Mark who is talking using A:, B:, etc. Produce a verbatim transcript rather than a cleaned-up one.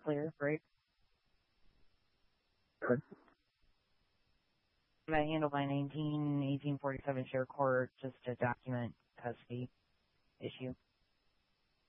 A: clear, right?
B: Good.
A: I handled by nineteen eighteen forty-seven share court just to document custody.